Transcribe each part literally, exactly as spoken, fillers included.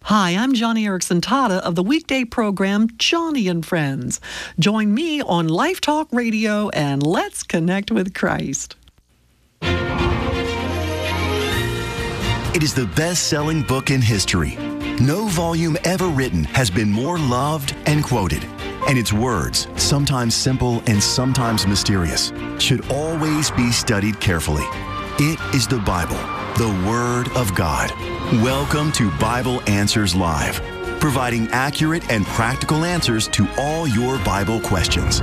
Hi, I'm Johnny Erickson Tata of the weekday program Johnny and Friends. Join me on Life Talk Radio and let's connect with Christ. It is the best-selling book in history. No volume ever written has been more loved and quoted. And its words, sometimes simple and sometimes mysterious, should always be studied carefully. It is the Bible, the Word of God. Welcome to Bible Answers Live, providing accurate and practical answers to all your Bible questions.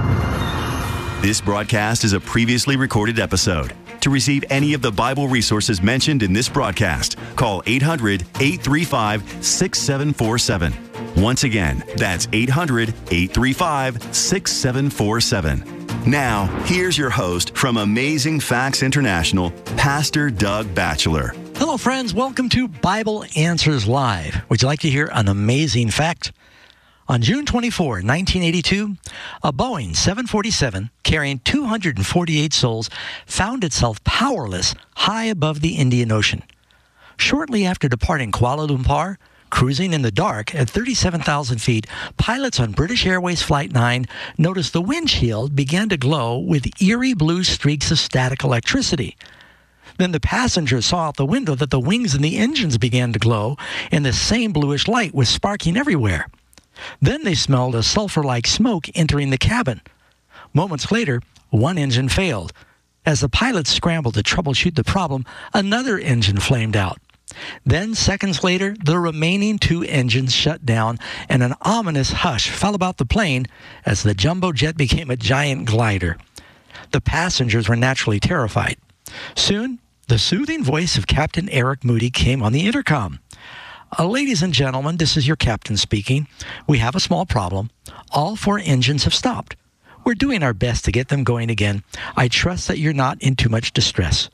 This broadcast is a previously recorded episode. To receive any of the Bible resources mentioned in this broadcast, call eight hundred, eight three five, six seven four seven. Once again, that's eight hundred, eight three five, six seven four seven. Now, here's your host from Amazing Facts International, Pastor Doug Batchelor. Hello, friends. Welcome to Bible Answers Live. Would you like to hear an amazing fact? On June twenty-fourth, nineteen eighty-two, a Boeing seven forty-seven carrying two hundred forty-eight souls found itself powerless high above the Indian Ocean. Shortly after departing Kuala Lumpur, cruising in the dark at thirty-seven thousand feet, pilots on British Airways Flight nine noticed the windshield began to glow with eerie blue streaks of static electricity. Then the passengers saw out the window that the wings and the engines began to glow, and the same bluish light was sparking everywhere. Then they smelled a sulfur-like smoke entering the cabin. Moments later, one engine failed. As the pilots scrambled to troubleshoot the problem, another engine flamed out. Then, seconds later, the remaining two engines shut down, and an ominous hush fell about the plane as the jumbo jet became a giant glider. The passengers were naturally terrified. Soon, the soothing voice of Captain Eric Moody came on the intercom. Uh, ladies and gentlemen, this is your captain speaking. We have a small problem. All four engines have stopped. We're doing our best to get them going again. I trust that you're not in too much distress.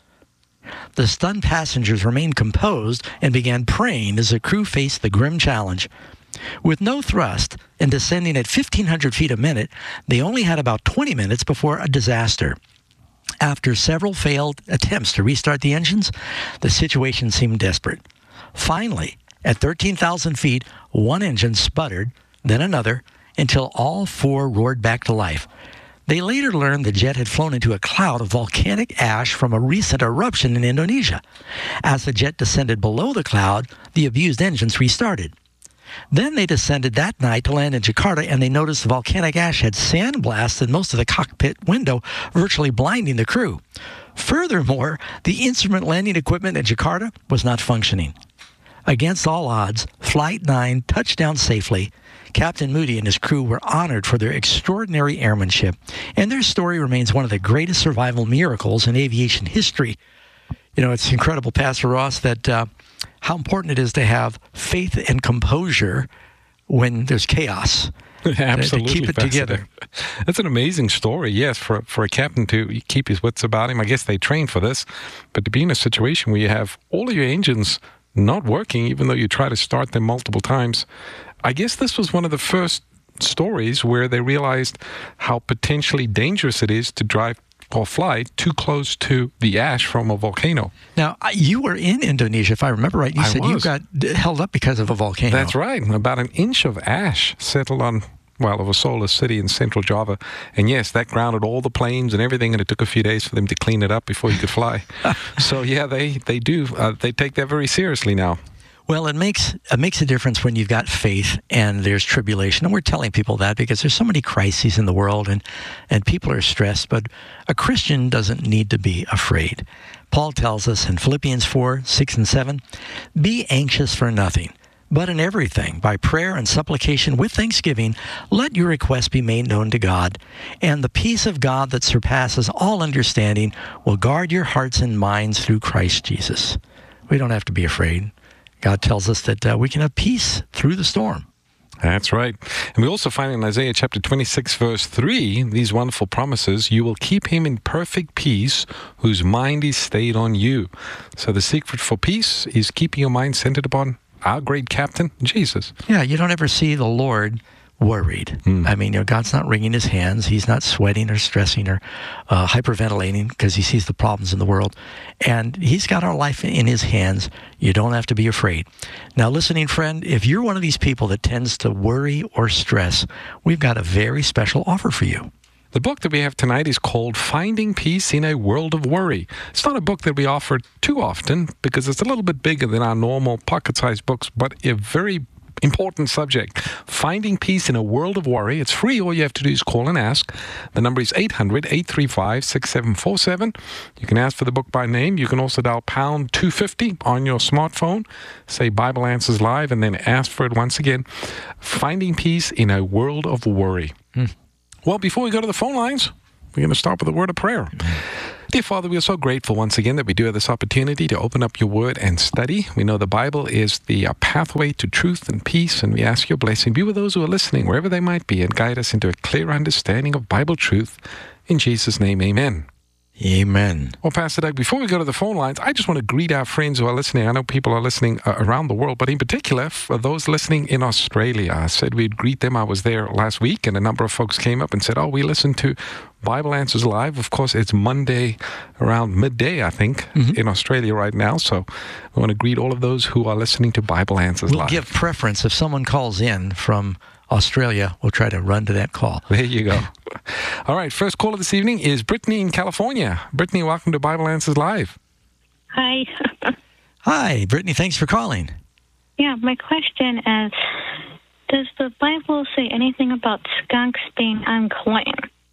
The stunned passengers remained composed and began praying as the crew faced the grim challenge. With no thrust and descending at fifteen hundred feet a minute, they only had about twenty minutes before a disaster. After several failed attempts to restart the engines, the situation seemed desperate. Finally, at thirteen thousand feet, one engine sputtered, then another, until all four roared back to life. They later learned the jet had flown into a cloud of volcanic ash from a recent eruption in Indonesia. As the jet descended below the cloud, the abused engines restarted. Then they descended that night to land in Jakarta, and they noticed the volcanic ash had sandblasted most of the cockpit window, virtually blinding the crew. Furthermore, the instrument landing equipment in Jakarta was not functioning. Against all odds, Flight nine touched down safely. Captain Moody and his crew were honored for their extraordinary airmanship, and their story remains one of the greatest survival miracles in aviation history. You know, it's incredible, Pastor Ross, that uh, how important it is to have faith and composure when there's chaos. Absolutely, to keep it together. That's an amazing story, yes, for, for a captain to keep his wits about him. I guess they train for this, but to be in a situation where you have all of your engines not working, even though you try to start them multiple times. I guess this was one of the first stories where they realized how potentially dangerous it is to drive or fly too close to the ash from a volcano. Now, you were in Indonesia, if I remember right. You I said was. you got held up because of a volcano. That's right. About an inch of ash settled on, well, of a solar city in central Java. And yes, that grounded all the planes and everything, and it took a few days for them to clean it up before you could fly. So, yeah, they, they do. Uh, they take that very seriously now. Well, it makes it makes a difference when you've got faith and there's tribulation. And we're telling people that because there's so many crises in the world and, and people are stressed. But a Christian doesn't need to be afraid. Paul tells us in Philippians four, six, and seven, be anxious for nothing, but in everything, by prayer and supplication with thanksgiving, let your requests be made known to God. And the peace of God that surpasses all understanding will guard your hearts and minds through Christ Jesus. We don't have to be afraid. God tells us that uh, we can have peace through the storm. That's right. And we also find in Isaiah chapter twenty-six, verse three, these wonderful promises. You will keep him in perfect peace whose mind is stayed on you. So the secret for peace is keeping your mind centered upon our great captain, Jesus. Yeah, you don't ever see the Lord worried. Mm. I mean, you know, God's not wringing his hands. He's not sweating or stressing or uh, hyperventilating because he sees the problems in the world. And he's got our life in his hands. You don't have to be afraid. Now, listening friend, if you're one of these people that tends to worry or stress, we've got a very special offer for you. The book that we have tonight is called Finding Peace in a World of Worry. It's not a book that we offer too often because it's a little bit bigger than our normal pocket-sized books, but a very important subject. Finding Peace in a World of Worry. It's free. All you have to do is call and ask. The number is eight hundred, eight three five, six seven four seven. You can ask for the book by name. You can also dial pound two fifty on your smartphone. Say Bible Answers Live and then ask for it once again. Finding Peace in a World of Worry. Hmm. Well, before we go to the phone lines, we're going to start with a word of prayer. Dear Father, we are so grateful once again that we do have this opportunity to open up your word and study. We know the Bible is the uh, pathway to truth and peace, and we ask your blessing. Be with those who are listening, wherever they might be, and guide us into a clear understanding of Bible truth. In Jesus' name, amen. Amen. Well, Pastor Doug, before we go to the phone lines, I just want to greet our friends who are listening. I know people are listening uh, around the world, but in particular, for those listening in Australia, I said we'd greet them. I was there last week, and a number of folks came up and said, oh, we listened to Bible Answers Live. Of course, it's Monday around midday, I think, mm-hmm. in Australia right now. So I want to greet all of those who are listening to Bible Answers we'll Live. We'll give preference. If someone calls in from Australia, we'll try to run to that call. There you go. All right, first caller this evening is Brittany in California. Brittany, welcome to Bible Answers Live. Hi. Hi, Brittany, thanks for calling. Yeah, my question is, does the Bible say anything about skunks being unclean?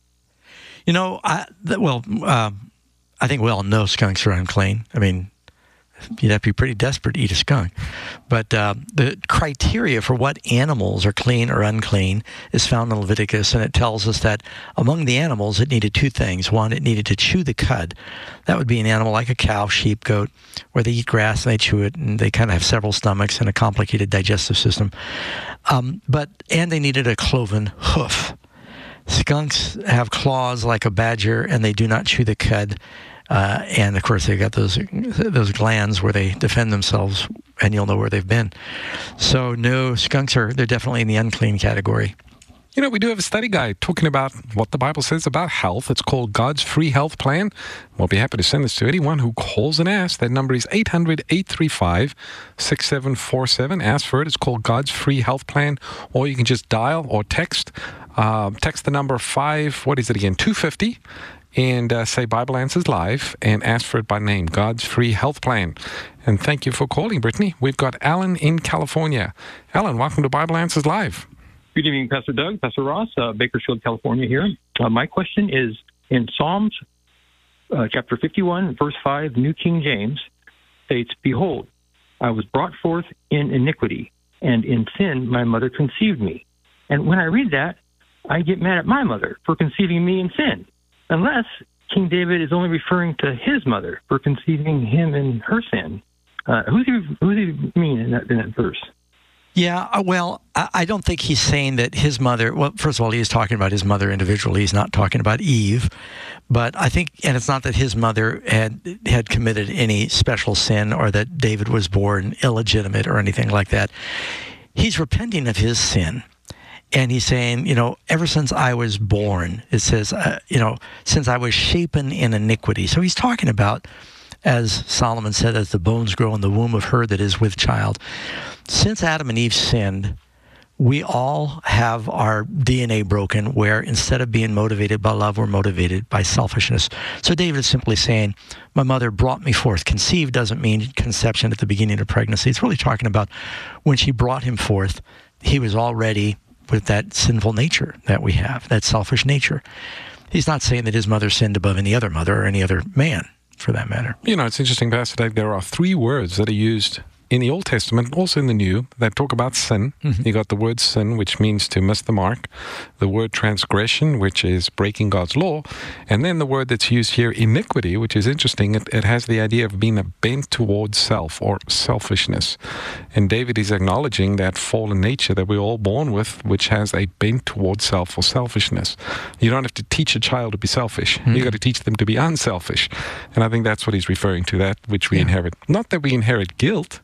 You know, I, well, uh, I think we all know skunks are unclean. I mean, you'd have to be pretty desperate to eat a skunk. But uh, the criteria for what animals are clean or unclean is found in Leviticus, and it tells us that among the animals, it needed two things. One, it needed to chew the cud. That would be an animal like a cow, sheep, goat, where they eat grass and they chew it, and they kind of have several stomachs and a complicated digestive system. Um, but and they needed a cloven hoof. Skunks have claws like a badger, and they do not chew the cud. Uh, and, of course, they've got those those glands where they defend themselves, and you'll know where they've been. So, no, skunks are, they're definitely in the unclean category. You know, we do have a study guide talking about what the Bible says about health. It's called God's Free Health Plan. We'll be happy to send this to anyone who calls and asks. That number is eight hundred, eight three five, six seven four seven. Ask for it. It's called God's Free Health Plan. Or you can just dial or text. Uh, text the number five, what is it again, two fifty. And uh, say Bible Answers Live and ask for it by name, God's Free Health Plan. And thank you for calling, Brittany. We've got Alan in California. Alan, welcome to Bible Answers Live. Good evening, Pastor Doug, Pastor Ross, uh, Bakersfield, California here. Uh, my question is, in Psalms uh, chapter fifty-one, verse five, New King James, states, Behold, I was brought forth in iniquity, and in sin my mother conceived me. And when I read that, I get mad at my mother for conceiving me in sin. Unless King David is only referring to his mother for conceiving him in her sin. Uh, who's he, who's he mean in that, in that verse? Yeah, well, I don't think he's saying that his mother, well, first of all, he is talking about his mother individually. He's not talking about Eve. But I think, and it's not that his mother had had committed any special sin or that David was born illegitimate or anything like that. He's repenting of his sin. And he's saying, you know, ever since I was born, it says, uh, you know, since I was shapen in iniquity. So he's talking about, as Solomon said, as the bones grow in the womb of her that is with child. Since Adam and Eve sinned, we all have our D N A broken where instead of being motivated by love, we're motivated by selfishness. So David is simply saying, my mother brought me forth. Conceived doesn't mean conception at the beginning of pregnancy. It's really talking about when she brought him forth, he was already with that sinful nature that we have, that selfish nature. He's not saying that his mother sinned above any other mother or any other man, for that matter. You know, it's interesting, Pastor Doug, there are three words that are used in the Old Testament, also in the New, that talk about sin. Mm-hmm. You got the word sin, which means to miss the mark, the word transgression, which is breaking God's law, and then the word that's used here, iniquity, which is interesting. It, it has the idea of being a bent towards self or selfishness. And David is acknowledging that fallen nature that we're all born with, which has a bent towards self or selfishness. You don't have to teach a child to be selfish. Mm-hmm. You got to teach them to be unselfish. And I think that's what he's referring to, that which we yeah. inherit. Not that we inherit guilt,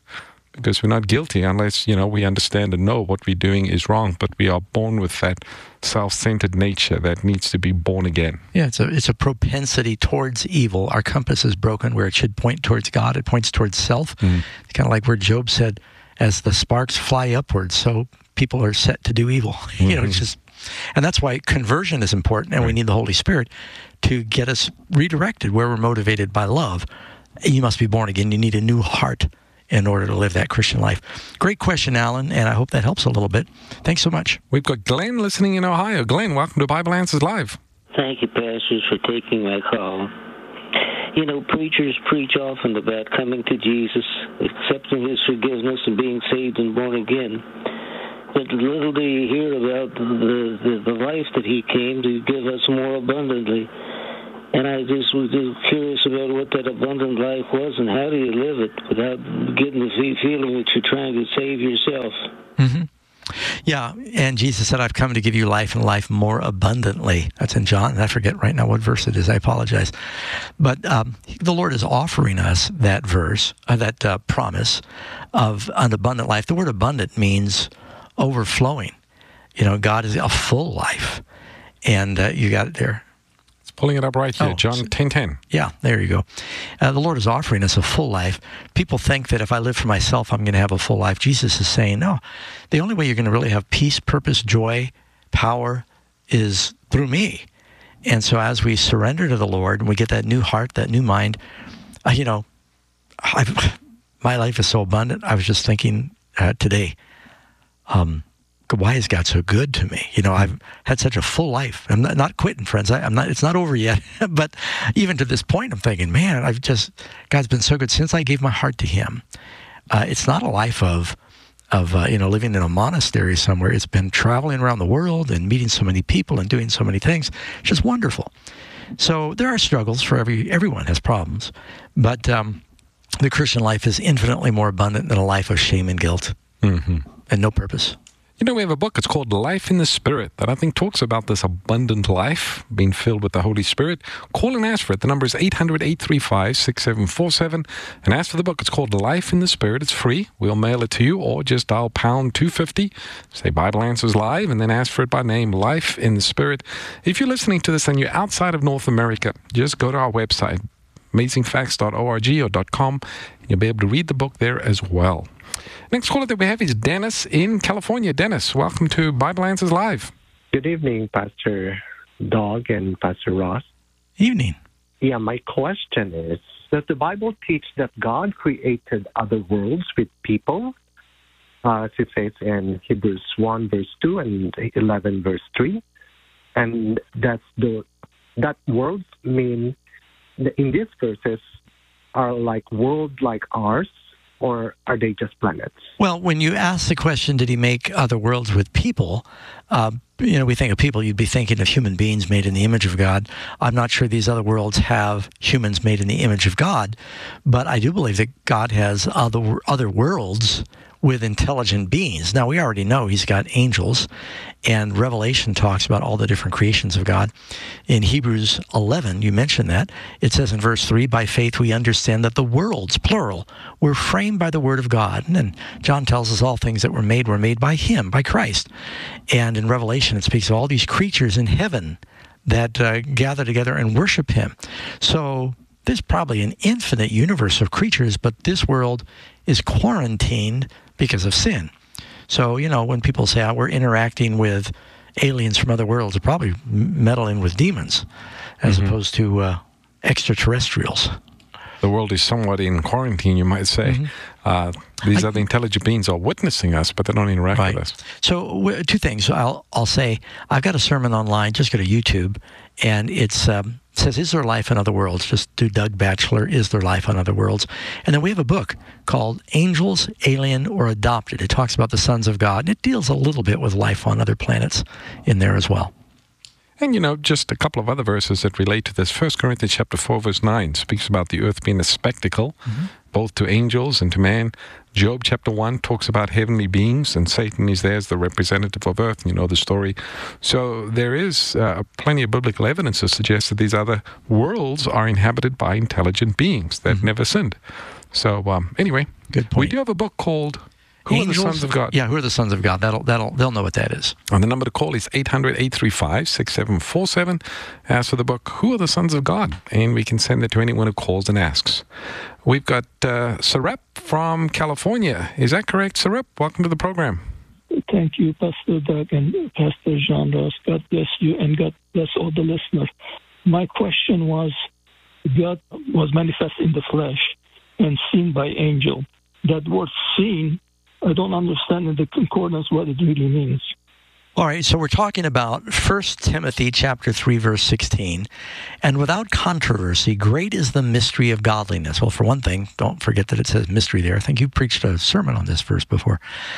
because we're not guilty unless, you know, we understand and know what we're doing is wrong, but we are born with that self-centered nature that needs to be born again. Yeah, it's a it's a propensity towards evil. Our compass is broken where it should point towards God. It points towards self. Mm. It's kind of like where Job said, as the sparks fly upwards, so people are set to do evil. Mm-hmm. You know, it's just, and that's why conversion is important, and right. we need the Holy Spirit to get us redirected where we're motivated by love. You must be born again. You need a new heart in order to live that Christian life. Great question, Alan, and I hope that helps a little bit. Thanks so much. We've got Glenn listening in Ohio. Glenn, welcome to Bible Answers Live. Thank you, pastors, for taking my call. You know, preachers preach often about coming to Jesus, accepting his forgiveness, and being saved and born again. But little do you hear about the, the, the life that he came to give us more abundantly. And I just was curious about what that abundant life was and how do you live it without getting the feeling that you're trying to save yourself. Mm-hmm. Yeah, and Jesus said, I've come to give you life and life more abundantly. That's in John, and I forget right now what verse it is. I apologize. But um, the Lord is offering us that verse, uh, that uh, promise of an abundant life. The word abundant means overflowing. You know, God is a full life, and uh, you got it there. Pulling it up right here, oh, John ten ten. Yeah, there you go. Uh, the Lord is offering us a full life. People think that if I live for myself, I'm going to have a full life. Jesus is saying, no, the only way you're going to really have peace, purpose, joy, power is through me. And so as we surrender to the Lord and we get that new heart, that new mind, uh, you know, I've, my life is so abundant. I was just thinking uh, today, um, why is God so good to me? You know, I've had such a full life. I'm not, not quitting, friends. I, I'm not. It's not over yet. But even to this point, I'm thinking, man, I've just God's been so good since I gave my heart to Him. Uh, it's not a life of of uh, you know living in a monastery somewhere. It's been traveling around the world and meeting so many people and doing so many things. It's just wonderful. So there are struggles for every everyone has problems, but um, the Christian life is infinitely more abundant than a life of shame and guilt mm-hmm. and no purpose. You know, we have a book, it's called Life in the Spirit, that I think talks about this abundant life, being filled with the Holy Spirit. Call and ask for it. The number is eight hundred, eight three five, six seven four seven. And ask for the book. It's called Life in the Spirit. It's free. We'll mail it to you, or just dial pound two fifty, say Bible Answers Live, and then ask for it by name, Life in the Spirit. If you're listening to this and you're outside of North America, just go to our website, amazing facts dot org or .com, and you'll be able to read the book there as well. Next caller that we have is Dennis in California. Dennis, welcome to Bible Answers Live. Good evening, Pastor Doug and Pastor Ross. Evening. Yeah, my question is, does the Bible teach that God created other worlds with people? Uh, as it says in Hebrews one, verse two, and eleven, verse three. And that's the that worlds mean, in these verses, are like worlds like ours, or are they just planets? Well, when you ask the question, did he make other worlds with people, uh, you know, we think of people, you'd be thinking of human beings made in the image of God. I'm not sure these other worlds have humans made in the image of God, but I do believe that God has other other worlds with intelligent beings. Now, we already know he's got angels, and Revelation talks about all the different creations of God. In Hebrews eleven, you mentioned that. It says in verse three, by faith we understand that the worlds, plural, were framed by the word of God. And then John tells us all things that were made were made by him, by Christ. And in Revelation, it speaks of all these creatures in heaven that uh, gather together and worship him. So there's probably an infinite universe of creatures, but this world is quarantined because of sin. So, you know, when people say, oh, we're interacting with aliens from other worlds, they're probably meddling with demons as mm-hmm. opposed to uh, extraterrestrials. The world is somewhat in quarantine, you might say. Mm-hmm. Uh, these I, other intelligent beings are witnessing us, but they don't interact right. with us. So w- two things. I'll I'll say, I've got a sermon online. Just go to YouTube, and it's um, it says, Is There Life on Other Worlds? Just do Doug Batchelor, Is There Life on Other Worlds? And then we have a book called Angels, Alien, or Adopted. It talks about the sons of God, and it deals a little bit with life on other planets in there as well. And, you know, just a couple of other verses that relate to this. First Corinthians chapter four, verse nine speaks about the earth being a spectacle, mm-hmm. both to angels and to man. Job chapter one talks about heavenly beings, and Satan is there as the representative of earth. You know the story. So there is uh, plenty of biblical evidence to suggest that these other worlds are inhabited by intelligent beings that mm-hmm. never sinned. So um, anyway, Good point. we do have a book called Who Angels? Are the Sons of God? Yeah, Who Are the Sons of God? That'll that'll they'll know what that is. And the number to call is eight hundred, eight three five, six seven four seven. Ask for the book, Who Are the Sons of God? And we can send it to anyone who calls and asks. We've got uh, Sarep from California. Is that correct, Sarep? Welcome to the program. Thank you, Pastor Doug and Pastor Jean Ross. God bless you and God bless all the listeners. My question was, God was manifest in the flesh and seen by angel. That word seen, I don't understand in the concordance what it really means. All right, so we're talking about First Timothy chapter three, verse sixteen. And without controversy, great is the mystery of godliness. Well, for one thing, don't forget that it says mystery there. I think you preached a sermon on this verse before.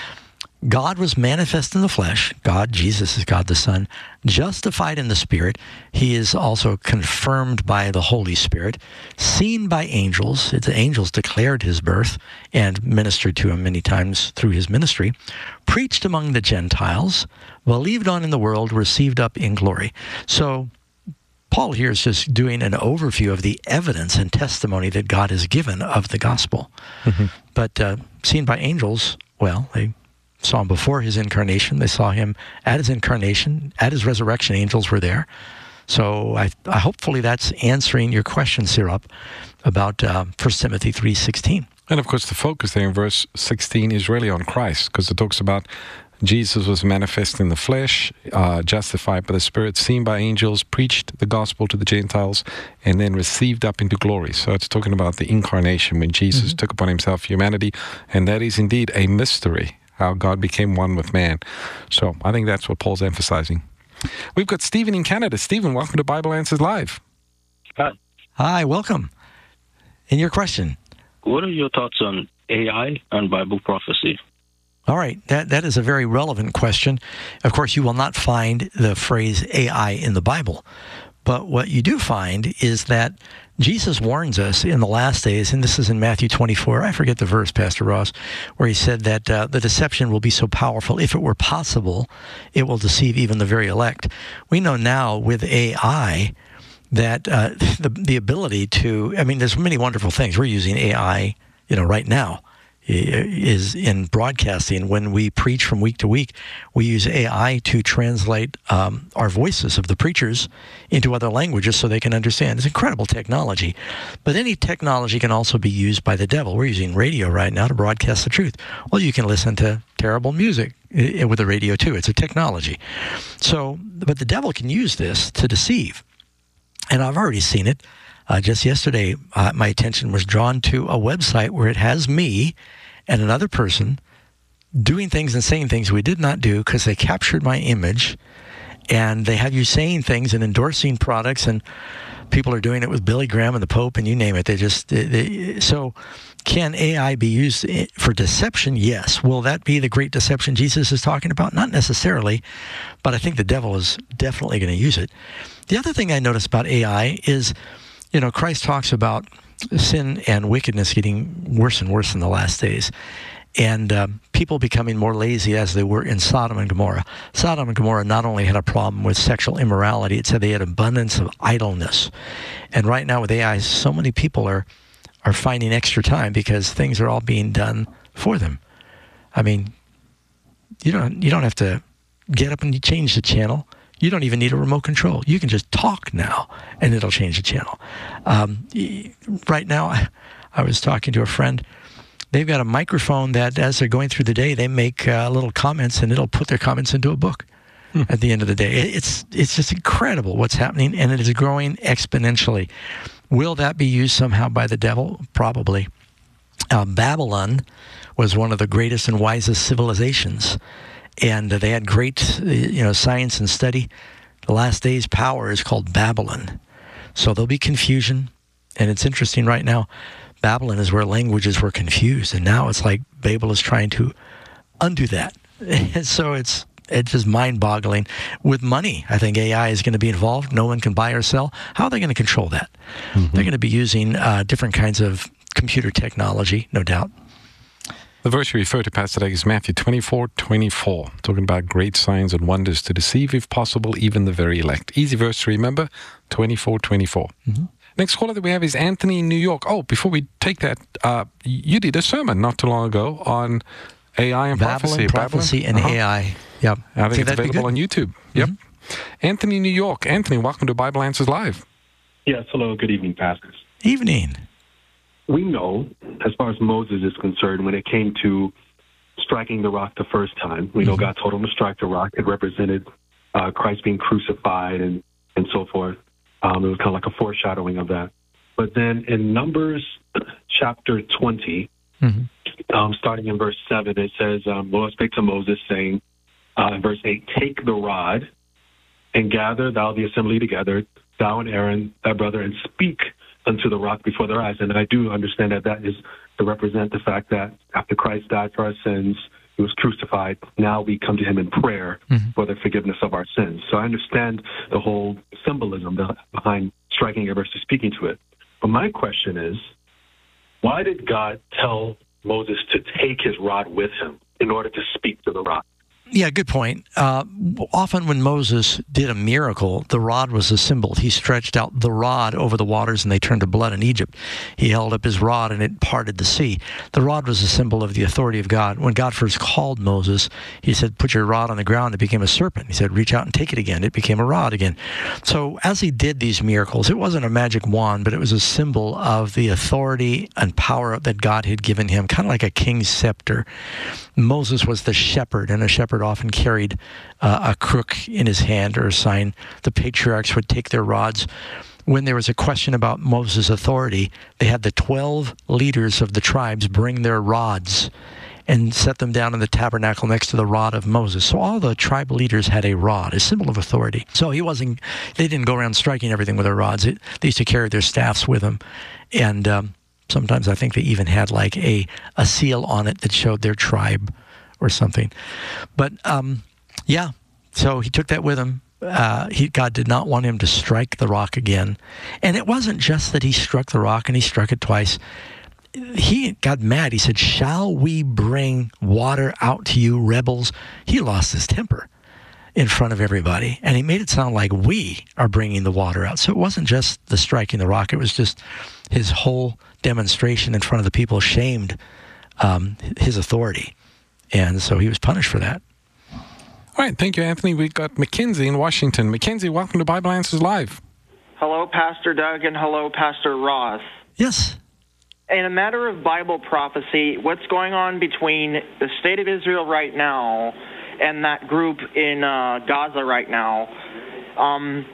God was manifest in the flesh. God, Jesus is God the Son, justified in the Spirit. He is also confirmed by the Holy Spirit, seen by angels. The angels declared his birth and ministered to him many times through his ministry, preached among the Gentiles, believed on in the world, received up in glory. So Paul here is just doing an overview of the evidence and testimony that God has given of the gospel. Mm-hmm. But uh, seen by angels, well, they saw him before his incarnation. They saw him at his incarnation. At his resurrection, angels were there. So I, I hopefully that's answering your question, Sirap, about uh, First Timothy three sixteen. And of course, the focus there in verse sixteen is really on Christ, because it talks about Jesus was manifest in the flesh, uh, justified by the Spirit, seen by angels, preached the gospel to the Gentiles, and then received up into glory. So it's talking about the incarnation, when Jesus mm-hmm. took upon himself humanity, and that is indeed a mystery, how God became one with man. So I think that's what Paul's emphasizing. We've got Stephen in Canada. Stephen, welcome to Bible Answers Live. Hi. Hi, welcome. And your question? What are your thoughts on A I and Bible prophecy? All right, that that is a very relevant question. Of course, you will not find the phrase A I in the Bible. But what you do find is that Jesus warns us in the last days, and this is in Matthew twenty-four, I forget the verse, Pastor Ross, where he said that uh, the deception will be so powerful, if it were possible, it will deceive even the very elect. We know now with A I that uh, the, the ability to, I mean, there's many wonderful things. We're using A I, you know, right now. Is in broadcasting. When we preach from week to week, we use A I to translate um, our voices of the preachers into other languages so they can understand. It's incredible technology. But any technology can also be used by the devil. We're using radio right now to broadcast the truth. Well, you can listen to terrible music with the radio too. It's a technology. So, but the devil can use this to deceive. And I've already seen it. Uh, just yesterday, uh, my attention was drawn to a website where it has me and another person doing things and saying things we did not do because they captured my image, and they have you saying things and endorsing products, and people are doing it with Billy Graham and the Pope and you name it. They just they, they, so can A I be used for deception? Yes. Will that be the great deception Jesus is talking about? Not necessarily, but I think the devil is definitely going to use it. The other thing I noticed about A I is, you know, Christ talks about sin and wickedness getting worse and worse in the last days, and um, people becoming more lazy as they were in Sodom and Gomorrah. Sodom and Gomorrah not only had a problem with sexual immorality, it said they had abundance of idleness. And right now with A I, so many people are, are finding extra time because things are all being done for them. I mean, you don't, you don't have to get up and change the channel. You don't even need a remote control. You can just talk now, and it'll change the channel. Um, right now, I, I was talking to a friend. They've got a microphone that, as they're going through the day, they make uh, little comments, and it'll put their comments into a book hmm. at the end of the day. It's it's just incredible what's happening, and it is growing exponentially. Will that be used somehow by the devil? Probably. Uh, Babylon was one of the greatest and wisest civilizations. And they had great, you know, science and study. The last day's power is called Babylon. So there'll be confusion. And it's interesting right now, Babylon is where languages were confused. And now it's like Babel is trying to undo that. And so it's it's just mind-boggling. With money, I think A I is going to be involved. No one can buy or sell. How are they going to control that? Mm-hmm. They're going to be using uh, different kinds of computer technology, no doubt. The verse you refer to, Pastor Doug, is Matthew twenty-four twenty-four, talking about great signs and wonders to deceive, if possible, even the very elect. Easy verse to remember, twenty-four twenty-four. Mm-hmm. Next caller that we have is Anthony in New York. Oh, before we take that, uh, you did a sermon not too long ago on A I and Babylon, prophecy. prophecy Babylon? and uh-huh. A I. Yep. I think it's available on YouTube. Yep. Mm-hmm. Anthony, New York. Anthony, welcome to Bible Answers Live. Yes, hello. Good evening, pastors. Evening. We know, as far as Moses is concerned, when it came to striking the rock the first time, we know mm-hmm. God told him to strike the rock. It represented uh, Christ being crucified and, and so forth. Um, it was kind of like a foreshadowing of that. But then in Numbers chapter twenty, mm-hmm. um, starting in verse seven, it says, um, the Lord spake to Moses, saying, uh, in verse eight, take the rod and gather thou the assembly together, thou and Aaron, thy brother, and speak unto the rock before their eyes. And I do understand that that is to represent the fact that after Christ died for our sins, he was crucified. Now we come to him in prayer mm-hmm. for the forgiveness of our sins. So I understand the whole symbolism behind striking it versus speaking to it. But my question is, why did God tell Moses to take his rod with him in order to speak to the rock? Yeah, good point. Uh, often when Moses did a miracle, the rod was a symbol. He stretched out the rod over the waters and they turned to blood in Egypt. He held up his rod and it parted the sea. The rod was a symbol of the authority of God. When God first called Moses, he said, put your rod on the ground. It became a serpent. He said, reach out and take it again. It became a rod again. So as he did these miracles, it wasn't a magic wand, but it was a symbol of the authority and power that God had given him, kind of like a king's scepter. Moses was the shepherd, and a shepherd often carried uh, a crook in his hand or a sign. The patriarchs would take their rods. When there was a question about Moses' authority, they had the twelve leaders of the tribes bring their rods and set them down in the tabernacle next to the rod of Moses. So all the tribe leaders had a rod, a symbol of authority. So he wasn't, they didn't go around striking everything with their rods. It, they used to carry their staffs with them. And um, sometimes I think they even had like a, a seal on it that showed their tribe or something. But um, yeah, so he took that with him. Uh, he, God did not want him to strike the rock again. And it wasn't just that he struck the rock and he struck it twice. He got mad. He said, shall we bring water out to you, rebels? He lost his temper in front of everybody. And he made it sound like we are bringing the water out. So it wasn't just the striking the rock. It was just his whole demonstration in front of the people shamed um, his authority. And so he was punished for that. All right. Thank you, Anthony. We've got Mackenzie in Washington. Mackenzie, welcome to Bible Answers Live. Hello, Pastor Doug, and hello, Pastor Ross. Yes. In a matter of Bible prophecy, what's going on between the state of Israel right now and that group in uh, Gaza right now? Um,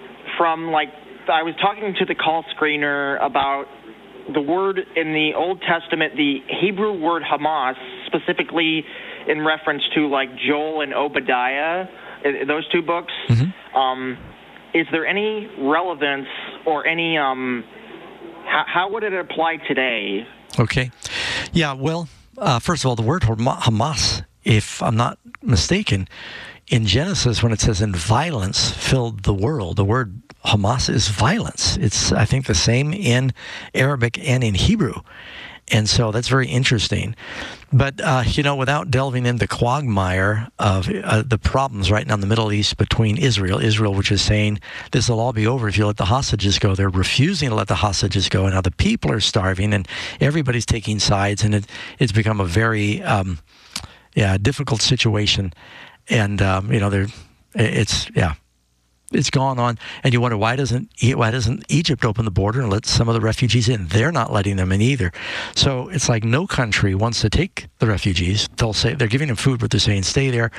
from, like, I was talking to the call screener about the word in the Old Testament, the Hebrew word Hamas, specifically in reference to, like, Joel and Obadiah, those two books. Mm-hmm. Um, is there any relevance or any... Um, How, how would it apply today? Okay. Yeah, well, uh, first of all, the word Hamas, if I'm not mistaken, in Genesis, when it says, "in violence filled the world," the word Hamas is violence. It's, I think, the same in Arabic and in Hebrew. And so that's very interesting. But, uh, you know, without delving into the quagmire of uh, the problems right now in the Middle East between Israel, Israel, which is saying this will all be over if you let the hostages go. They're refusing to let the hostages go. And now the people are starving and everybody's taking sides. And it, it's become a very um, yeah, difficult situation. And, um, you know, they're, it's, yeah. It's gone on, and you wonder why doesn't why doesn't Egypt open the border and let some of the refugees in? They're not letting them in either. So it's like no country wants to take the refugees. They'll say they're giving them food, but they're saying stay there.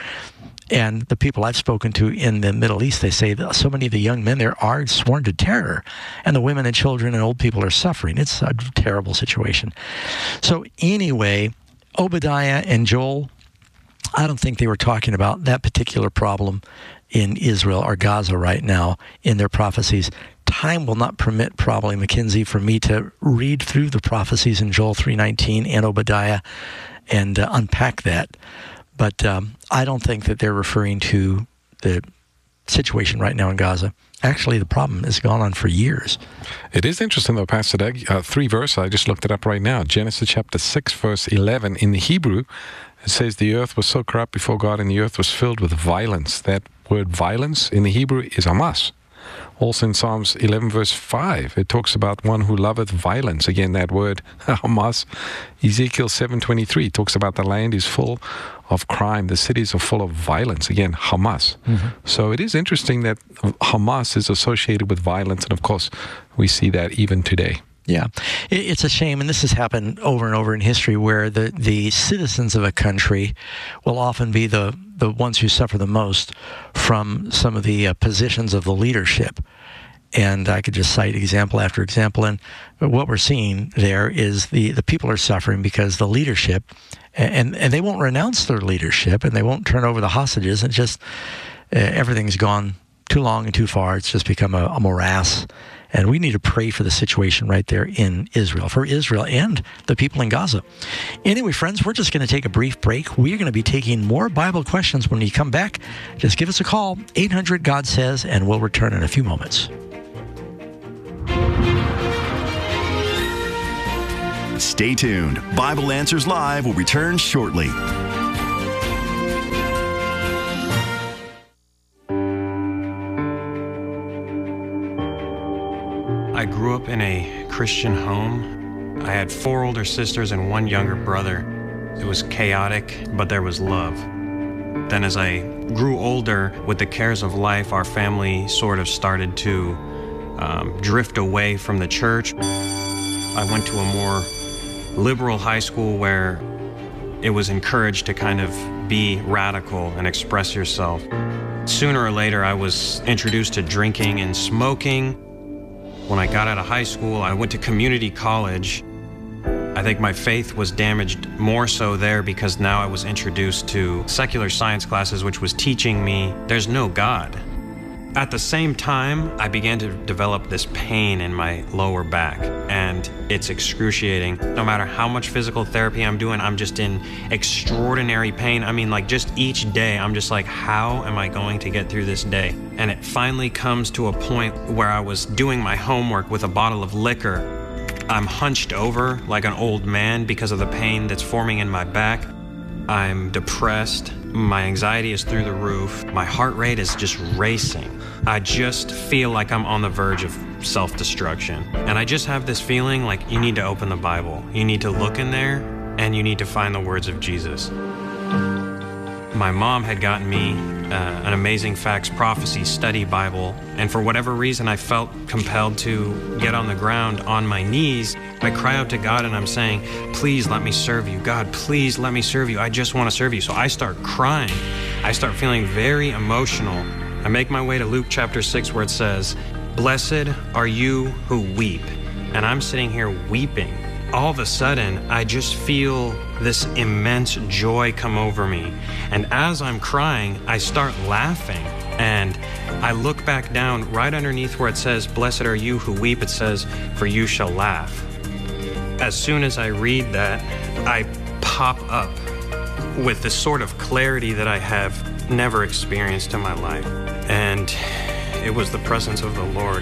And the people I've spoken to in the Middle East, they say that so many of the young men there are sworn to terror, and the women and children and old people are suffering. It's a terrible situation. So anyway, Obadiah and Joel, I don't think they were talking about that particular problem in Israel or Gaza right now in their prophecies. Time will not permit, probably, Mackenzie, for me to read through the prophecies in Joel three nineteen and Obadiah and uh, unpack that. But um, I don't think that they're referring to the situation right now in Gaza. Actually, the problem has gone on for years. It is interesting, though, Pastor Doug. Uh, three verses, I just looked it up right now. Genesis chapter six, verse eleven. In the Hebrew, it says the earth was so corrupt before God and the earth was filled with violence. That word violence in the Hebrew is Hamas. Also in Psalms eleven, verse five, it talks about one who loveth violence. Again, that word, Hamas. Ezekiel seven twenty-three talks about the land is full of crime. The cities are full of violence. Again, Hamas. Mm-hmm. So it is interesting that Hamas is associated with violence. And of course, we see that even today. Yeah, it's a shame, and this has happened over and over in history, where the, the citizens of a country will often be the, the ones who suffer the most from some of the uh, positions of the leadership. And I could just cite example after example, and what we're seeing there is the, the people are suffering because the leadership, and, and they won't renounce their leadership, and they won't turn over the hostages, and just uh, everything's gone too long and too far. It's just become a, a morass. And we need to pray for the situation right there in Israel, for Israel and the people in Gaza. Anyway, friends, we're just going to take a brief break. We're going to be taking more Bible questions when we come back. Just give us a call, eight hundred God Says, and we'll return in a few moments. Stay tuned. Bible Answers Live will return shortly. I grew up in a Christian home. I had four older sisters and one younger brother. It was chaotic, but there was love. Then as I grew older, with the cares of life, our family sort of started to um, drift away from the church. I went to a more liberal high school where it was encouraged to kind of be radical and express yourself. Sooner or later, I was introduced to drinking and smoking. When I got out of high school, I went to community college. I think my faith was damaged more so there because now I was introduced to secular science classes, which was teaching me there's no God. At the same time, I began to develop this pain in my lower back, and it's excruciating. No matter how much physical therapy I'm doing, I'm just in extraordinary pain. I mean, like just each day, I'm just like, how am I going to get through this day? And it finally comes to a point where I was doing my homework with a bottle of liquor. I'm hunched over like an old man because of the pain that's forming in my back. I'm depressed. My anxiety is through the roof. My heart rate is just racing. I just feel like I'm on the verge of self-destruction. And I just have this feeling like you need to open the Bible. You need to look in there, and you need to find the words of Jesus. My mom had gotten me uh, an Amazing Facts Prophecy Study Bible, and for whatever reason, I felt compelled to get on the ground on my knees. I cry out to God and I'm saying, please let me serve you. God, please let me serve you. I just want to serve you. So I start crying. I start feeling very emotional. I make my way to Luke chapter six where it says, blessed are you who weep. And I'm sitting here weeping. All of a sudden, I just feel this immense joy come over me. And as I'm crying, I start laughing. And I look back down right underneath where it says, blessed are you who weep, it says, for you shall laugh. As soon as I read that, I pop up with this sort of clarity that I have never experienced in my life. And it was the presence of the Lord.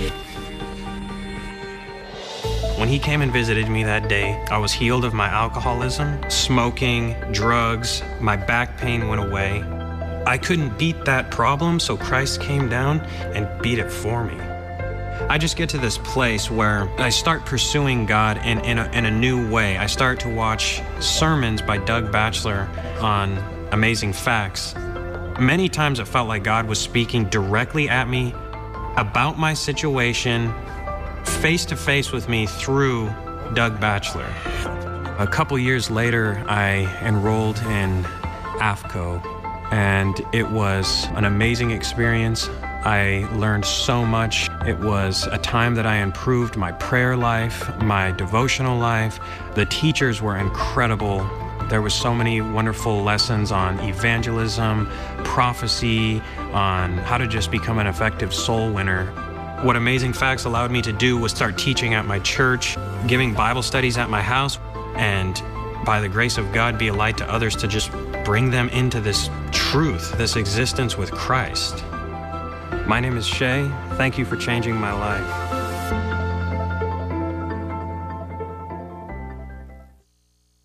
When he came and visited me that day, I was healed of my alcoholism, smoking, drugs. My back pain went away. I couldn't beat that problem, so Christ came down and beat it for me. I just get to this place where I start pursuing God in, in, a, in a new way. I start to watch sermons by Doug Batchelor on Amazing Facts. Many times it felt like God was speaking directly at me about my situation, face to face with me through Doug Batchelor. A couple years later, I enrolled in A F C O, and it was an amazing experience. I learned so much. It was a time that I improved my prayer life, my devotional life. The teachers were incredible. There were so many wonderful lessons on evangelism, prophecy, on how to just become an effective soul winner. What Amazing Facts allowed me to do was start teaching at my church, giving Bible studies at my house, and by the grace of God, be a light to others to just bring them into this truth, this existence with Christ. My name is Shay. Thank you for changing my life.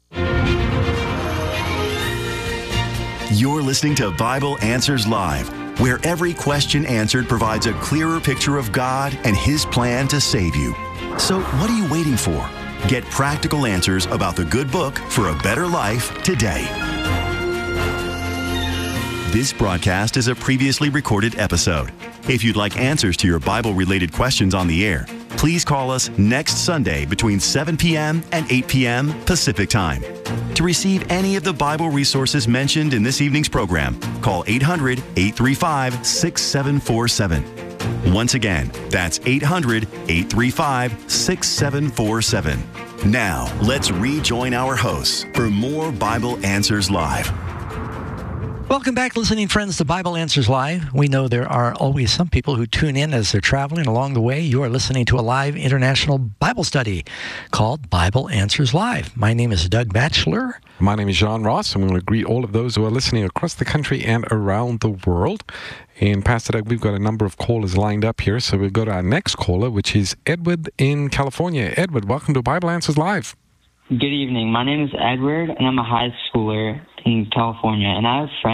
You're listening to Bible Answers Live, where every question answered provides a clearer picture of God and His plan to save you. So what are you waiting for? Get practical answers about the good book for a better life today. This broadcast is a previously recorded episode. If you'd like answers to your Bible-related questions on the air, please call us next Sunday between seven p.m. and eight p.m. Pacific Time. To receive any of the Bible resources mentioned in this evening's program, call eight hundred, eight three five, six seven four seven. Once again, that's eight hundred, eight three five, six seven four seven. Now, let's rejoin our hosts for more Bible Answers Live. Welcome back, listening friends, to Bible Answers Live. We know there are always some people who tune in as they're traveling along the way. You are listening to a live international Bible study called Bible Answers Live. My name is Doug Batchelor. My name is John Ross, and we want to greet all of those who are listening across the country and around the world. And Pastor Doug, we've got a number of callers lined up here, so we'll go to our next caller, which is Edward in California. Edward, welcome to Bible Answers Live. Good evening. My name is Edward, and I'm a high schooler in California, and I have friends